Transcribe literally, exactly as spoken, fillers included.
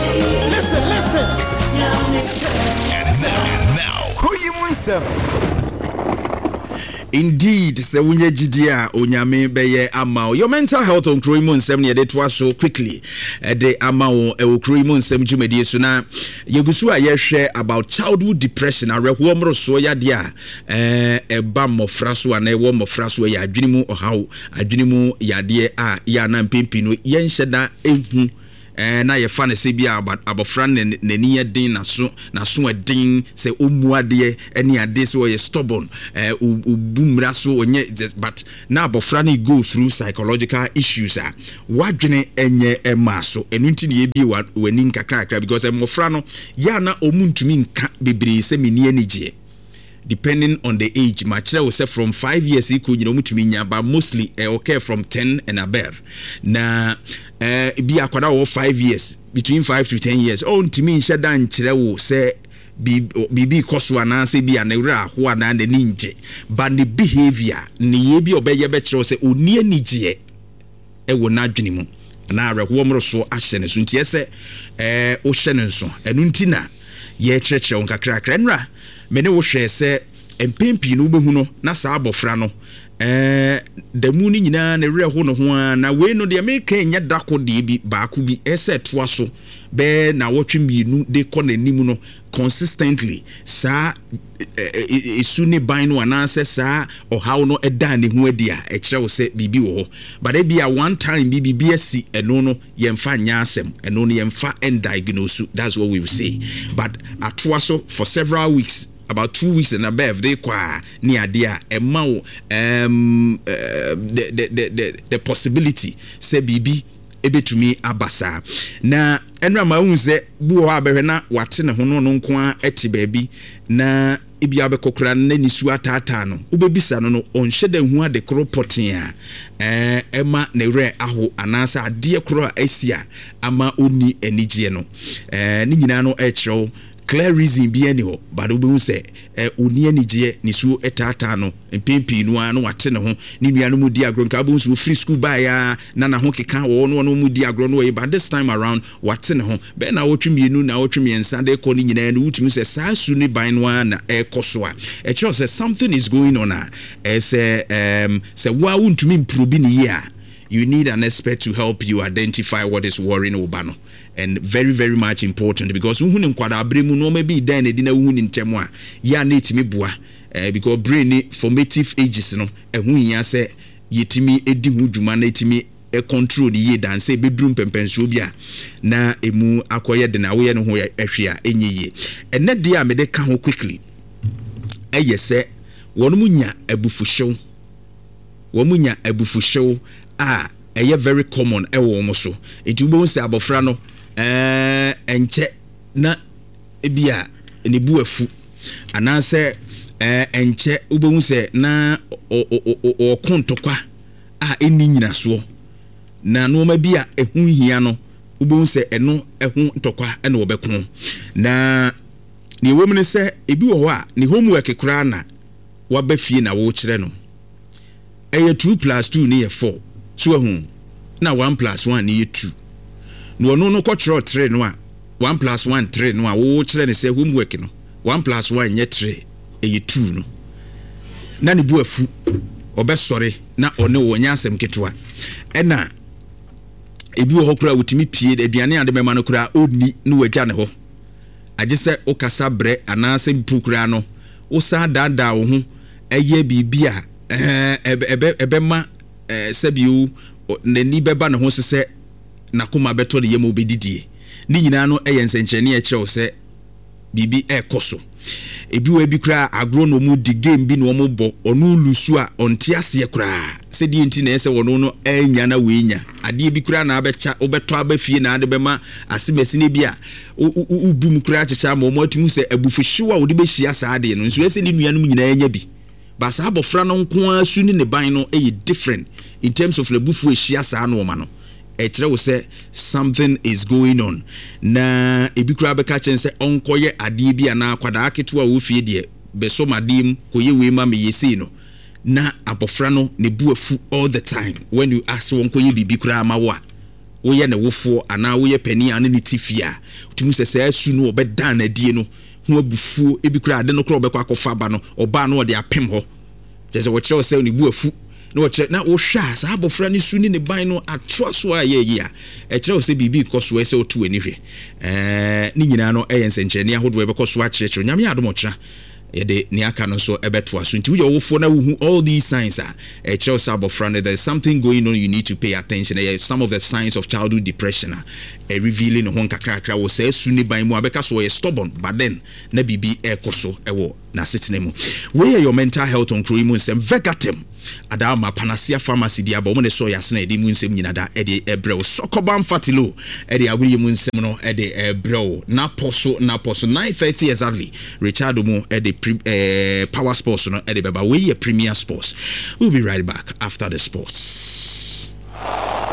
Listen, listen. And now, Koyimunsem. Indeed, se unye jidia onyame beye amao. Your mental health on Kroimo nsem ne de toa so quickly. E de amao e o Kroimo nsem dwumedie so na yegusu a ye hwe about childhood depression arehwo mro so ya dia eh e ba mofra so ana e wo mofra so ya adwenimu ohaw adwenimu yade a ya na mpempi no ye nhyeda ehu eh na ye fa ne se bia abofra ne nani yedin na so na so edin se omuade ene ade se ye stubborn eh ubumra so onye but na abofra ne go through psychological issues a wadwene enye ema so enu nti ne ye bi wani nkakrakra because emofra no ya na omuntumi nka bebre se meni anigye depending on the age match will say from five years you could you know to me but mostly uh, okay from ten and above na uh be akwada or five years between five to ten years oh to me shada nchire wo say bibi koso ananse bi anewra ho anan de ninje but the behavior ne ye bi obeye be kire say oni anigye e wo na adwene mu na arewo mro so ahye ne so ntie se eh o hye ne so enu ntina ye kyerɛkyerɛ on kakrakra nra me ne wo hwɛ sɛ empempi no behu no na saa abofra no eh damu ni nyina na werɛ ho no ho na we no de me kan nya dako de bi baako bi ɛsɛ toa so be na wotwe mienu de kɔ nanim no consistently saa esu ne ban no ananse saa ohaw no eda ne ho adi a ɛkyerɛ wo sɛ bibi wo ho but e bia one time bibi bi asi ɛno no yɛmfa nya asɛm ɛno no yɛmfa end diagnose. That's what we will say. But atoa so for several weeks, about two weeks and above, they kwa ni adia emao um uh, the, the the the the possibility say bibi ebetumi abasa na enra ma hu se bu ho abehwe na wate ne ho no nko a eti baabi na ibia bekokra na nisu atata no ubebisa no no onhye da hu ade kro poten a eh ema na re aho anasa ade kro a asia ama oni anigye no eh ni nyina no e kyerew clear reason bi ani ho but obehu se eh oni anigye nisu etata no empempi no a no wate ne ho ni nuanu mu di agro nka obehu so free school ba ya na na ho keka wo no no mu di agro no but this time around wate ne ho be na wotwemienu na wotwemiensa de ko ni nyina no wutumi se saa su ni ban no na e koso a e kyo se something is going on a e se um se wa wuntumi improve ni ye a you need an expert to help you identify what is worrying Obano. And very, very much important because uhun nkwada abremu no maybe dan edi na uhun ntemu a ya na etimi bua because brain formative ages no ehun ya se yetimi edi hu dwuma na etimi e control ni ye dan se bedrum pempenso bia na emu akoye de na wo ye no ho ehwe a enye ye ene de a me de ka ho quickly eye se wonu nya abufuhyew wonu nya abufuhyew a eye very common e wo mo so enti wo se abofra no eh enche na ebia ne bu afu anase eh enche ubehu se na o kontokwa a eni nyina so na no ma bia ehun hia no ubehu se eno ehun ntokwa ene obekun na ne ewom se ebi wo ho a ne homework kura na wabafie na wo kire no eye two plus two ne ye four so ehun na one plus one ne ye two no no no kwotro three no a one plus one three no a wo kire ne se homework no one plus one nye three eye two no na ne bu afu obesore na one wo nya asem ketwa ena ebi wo hokura wutimi pie aduane ade bema no kura oni no wagya ne ho agye se okasa bre anase mpukura no wo sa dada wo ho eye bibia eh ebe ebe ma sebiu nani beba ne ho se na kuma beto ne yemo bedidie ni nyina no eye nsenkyene e kire wo se bibi e koso ebi we bi kra agro no mu di game bi no mo bo onu lusu a onte ase kra se di enti na ese wono no anya na we nya ade bi kra na abecha obeto abafie na ade bema asemesi ne bi a ubum kra checha ma mo atimu se abufuhyewa wo de be hia sa ade no nso ese ni nuanom nyina anya bi ba sa abofra no nko asu ni ne ban no eye different in terms of lebufu hia sa no ma no e kire wo se something is going on na ebi kura be ka chen se onkoye ade bi ana kwada aketewa wo fie de beso madim koye we ma me yesi no na abofra no ne bu afu all the time when you ask onkoye bibi kura ma wa woyɛ ne wofo ana woyɛ pani ane ne tifia tumi sɛ sɛ asu no obedan na die no ho abufuo ebi kura ade no kura obekɔ akɔfa ba no oba no ɔde apem hɔ kyɛ sɛ wɔkyerɛ wo sɛ ne bu afu na wɔkyerɛ na wohwɛ saa abɔfra ne su ne ne ban no atoa so a yɛ yi a ɛkyerɛ wo sɛ biribi kɔ so ɛsɛ wotu ani hwɛ ɛɛ ne nyinaa no ɛyɛ nsɛnkyerɛnne ahodoɔ ɛbɛkɔ so akyerɛkyerɛ nyame adom ɔkyerɛ yɛde ne aka no so ɛbɛtoa so nti woyɛ wofo na wohu all these signs a ɛkyerɛ wo sɛ abɔfra no there's something going on you need to pay attention ɛyɛ some of the signs of childhood depression a ɛrevealing ne ho nkakrakra wɔ sɛ asu ne ban mu a bɛka so wɔyɛ stubborn but then na biribi ɛkɔ so ɛwɔ n'asetena mu wɔyɛ your mental health on kuro yi mu nsɛm Vegatem adama Panacea Pharmacy dia ba mo ne so yasena edi mu nsɛm nyina da ɛde ɛbrɛw Sokoban Fatilo ɛde aguri mu nsɛm no ɛde ɛbrɛw na poso na poso nine thirty exactly Richard mu ɛde uh, Power Sports no ɛde bɛba we ye Premier Sports. We'll be right back after the sports.